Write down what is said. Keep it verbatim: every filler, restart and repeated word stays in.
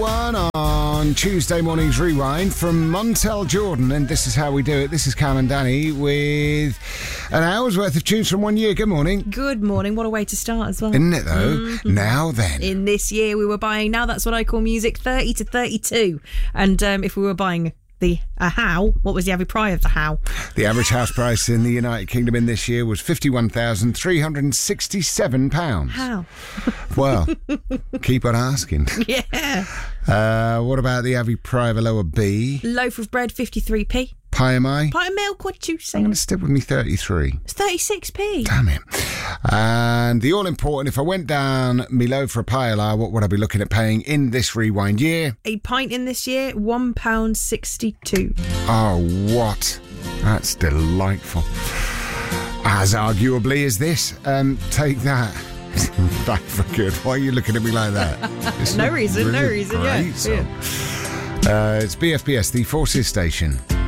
One on Tuesday morning's Rewind from Montel Jordan, and this is how we do it. This is Cam and Danny with an hour's worth of tunes from one year. Good morning. Good morning. What a way to start as well. Isn't it, though? Mm-hmm. Now then. In this year, we were buying, now that's what I call music, thirty to thirty-two. And um, if we were buying the a how, what was the average price of the how? The average house price in the United Kingdom in this year was fifty-one thousand three hundred sixty-seven pounds. How? Well, keep on asking. Yeah. Uh, what about the average price of a lower B? Loaf of bread, fifty-three p. Pie am I? Pint of milk, what you say? I'm going to stick with me thirty-three. It's thirty-six p. Damn it. And the all-important, if I went down me low for a pie, what would I be looking at paying in this Rewind year? A pint in this year, one pound sixty-two. Oh, what? That's delightful. As arguably as this. Um, take that. Back for good. Why are you looking at me like that? No reason, no reason, yeah. Great song. Uh, it's B F B S, the Forces Station.